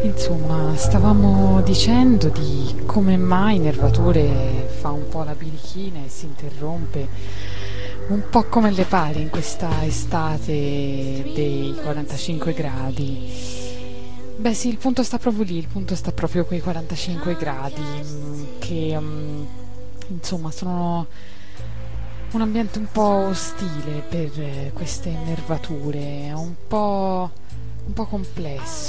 Insomma, stavamo dicendo di come mai Nervature fa un po' la birichina e si interrompe un po' come le pare in questa estate dei 45 gradi. Beh sì, il punto sta proprio lì, il punto sta proprio quei 45 gradi che insomma sono un ambiente un po' ostile per queste nervature, un po' complesso.